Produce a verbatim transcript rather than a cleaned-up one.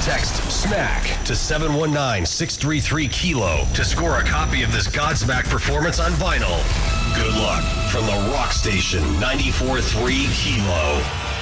Text SMACK to seven one nine, six three three, KILO to score a copy of this Godsmack performance on vinyl. Good luck from the Rock Station ninety-four point three KILO.